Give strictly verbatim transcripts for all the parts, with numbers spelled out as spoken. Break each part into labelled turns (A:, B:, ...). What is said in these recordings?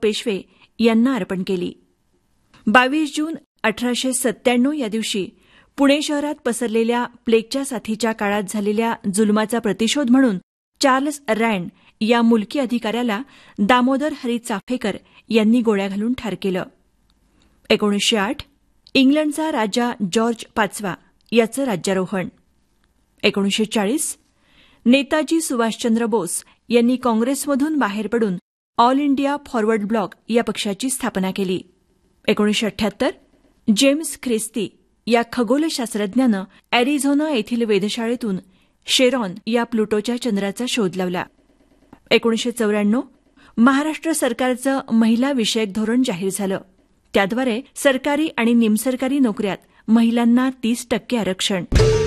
A: पेशवे यांना अर्पण केली. बावीस जून अठराशे सत्त्याण्णव या दिवशी पुणे शहरात पसरलेल्या प्लेगच्या साथीच्या काळात झालेल्या जुलमाचा प्रतिशोध म्हणून चार्ल्स रँड या मुलकी अधिकाऱ्याला दामोदर हरी चाफेकर यांनी गोळ्या घालून ठार केलं. एकोणीसशे आठ इंग्लंडचा राजा जॉर्ज पाचवा याचं राज्यारोहण. एकोणीसशे चाळीस नेताजी सुभाषचंद्र बोस यांनी काँग्रेसमधून बाहेर पडून ऑल इंडिया फॉरवर्ड ब्लॉक या पक्षाची स्थापना केली. एकोणीसशे अठ्ठ्याहत्तर जेम्स ख्रिस्ती या खगोलशास्त्रज्ञानं अॅरिझोना येथील वेधशाळेतून शेरॉन या प्लुटोच्या चंद्राचा शोध लावला. एकोणीसशे चौऱ्याण्णव महाराष्ट्र सरकारचं महिला विषयक धोरण जाहीर झालं. त्याद्वारे सरकारी आणि निमसरकारी नोकऱ्यात महिलांना तीस टक्के आरक्षण.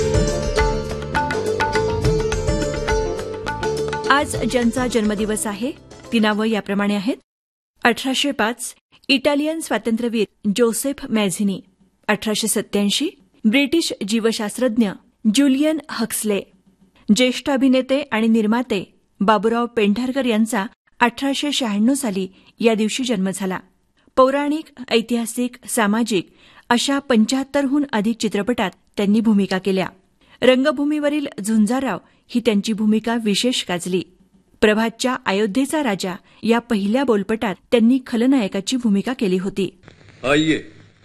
A: आज ज्यांचा जन्मदिवस आहे ती नावं याप्रमाणे आहेत. अठराशे पाच इटालियन स्वातंत्र्यवीर जोसेफ मॅझिनी. अठराशे सत्याऐंशी ब्रिटिश जीवशास्त्रज्ञ ज्युलियन हक्सले. ज्येष्ठ अभिनेते आणि निर्माते बाबूराव पेंढारकर यांचा अठराशे शहाण्णव साली या दिवशी जन्म झाला. पौराणिक, ऐतिहासिक, सामाजिक अशा पंच्याहत्तरहून अधिक चित्रपटात त्यांनी भूमिका केल्या. रंगभूमीवरील झुंजाराव ही त्यांची भूमिका विशेष गाजली. प्रभातच्या अयोध्येचा राजा या पहिल्या बोलपटात त्यांनी खलनायकाची भूमिका केली होती.
B: आइए,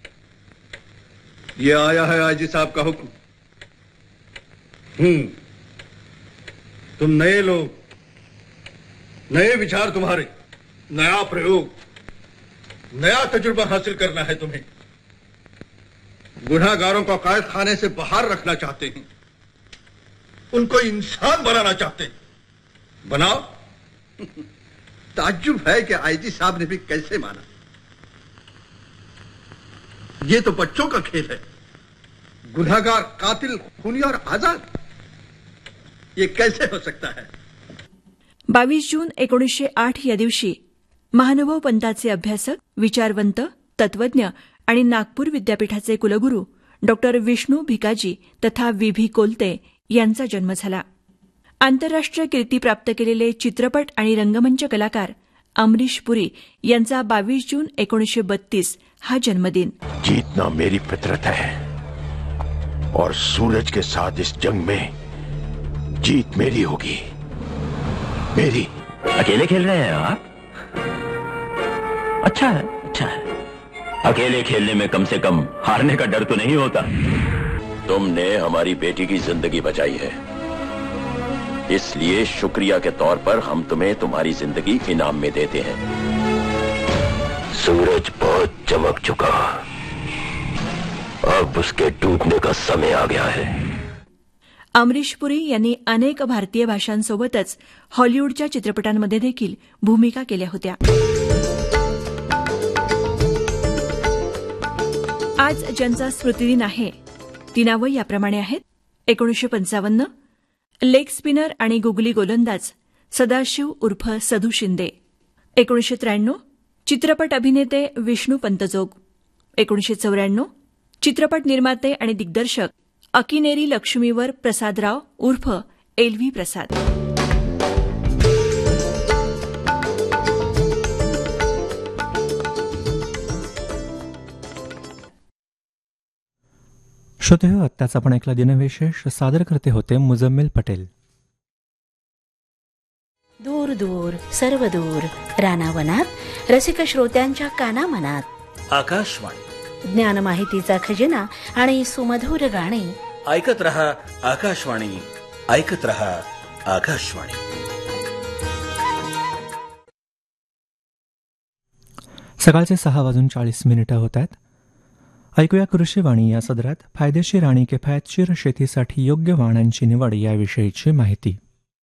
B: ये आया है आजी साहब का हुक्म. हम्म तुम नए लोग, नए विचार तुम्हारे, नया प्रयोग, नया तजुर्बा हासिल करना है तुम्हें. गुनाहगारों को कैद खाने से बाहर रखना चाहते हैं, उनको इंसान बनाना चाहते हैं. बनाओ. ताज्जुब है कि आईजी साहब ने भी कैसे माना. ये तो बच्चों का खेल है. गुनाहगार, कातिल, खूनी और आजाद, ये कैसे हो सकता है.
A: बावीस जून एकोणीसशे आठ या दिवशी महानुभव पंथाचे अभ्यासक, विचारवंत, तत्वज्ञ आणि नागपूर विद्यापीठाचे कुलगुरू डॉ विष्णू भिकाजी तथा व्ही व्ही कोलते यांचा जन्म झाला. आंतरराष्ट्रीय कीर्ती प्राप्त केलेले चित्रपट आणि रंगमंच कलाकार अमरीश पुरी यांचा बावीस जून एकोणीसशे बत्तीस हा जन्मदिन.
C: जीतना मेरी फितरत है और सूरज के साथ इस जंग में जीत मेरी होगी. मेरी.
D: अकेले खेल रहे हैं आप? अच्छा है, अच्छा है. अकेले खेलने में कम से कम हारने का डर तो नहीं होता.
C: तुमने हमारी बेटी की जिंदगी बचाई है, इसलिए शुक्रिया के तौर पर हम तुम्हें तुम्हारी जिंदगी इनाम में देते हैं. सूरज बहुत चमक चुका, अब उसके डूबने का समय आ गया है.
A: अमरीश पुरी यांनी अनेक भारतीय भाषांसोबतच हॉलिवूडच्या चित्रपटांमध्ये देखील भूमिका केल्या होत्या. आज ज्यांचा स्मृतिदिन आहे ती नावं याप्रमाणे आहेत. एकोणीसशे पंचावन्न लेग स्पिनर आणि गुगली गोलंदाज सदाशिव उर्फ सधू शिंदे. एकोणीसशे त्र्याण्णव चित्रपट अभिनेते विष्णू पंतजोग. एकोणीसशे चौऱ्याण्णव चित्रपट निर्माते आणि दिग्दर्शक अकिनेरी लक्ष्मीवर प्रसादराव उर्फ एल व्ही प्रसाद.
E: श्रोते हो, आत्ताच आपण ऐकला दिनविशेष. सादर करते होते मुजम्मिल पटेल.
F: दूर दूर सर्व दूर रानावनात रसिक श्रोत्यांच्या कानामनात
G: आकाशवाणी,
F: ज्ञान माहितीचा खजिना आणि सुमधुर गाणी.
G: ऐकत रहा आकाशवाणी, ऐकत रहा आकाशवाणी.
E: सकाळचे सहा वाजून चाळीस मिनिटं होत आहेत. ऐकूया कृषीवाणी या सदरात फायदेशीर आणि किफायतशीर शेतीसाठी योग्य वाणांची निवड याविषयीची माहिती.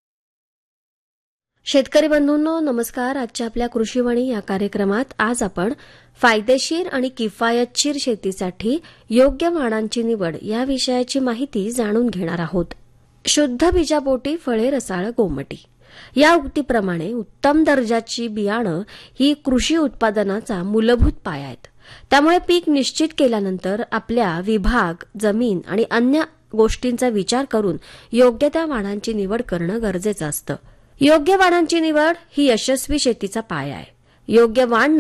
H: शेतकरी बंधूंनो नमस्कार. आजच्या आपल्या कृषीवाणी या कार्यक्रमात आज आपण फायदेशीर आणि किफायतशीर शेतीसाठी योग्य वाणांची निवड या विषयाची माहिती जाणून घेणार आहोत. शुद्ध बीजापोटी फळे रसाळ गोमटी या उक्तीप्रमाणे उत्तम दर्जाची बियाणं ही कृषी उत्पादनाचा मूलभूत पाया आहेत. त्यामुळे पीक निश्चित केल्यानंतर आपल्या विभाग, जमीन आणि अन्य गोष्टींचा विचार करून योग्य त्या वाणांची निवड करणं गरजेचं असतं. योग्य वाणांची निवड ही यशस्वी शेतीचा पाया आहे. योग्य वाण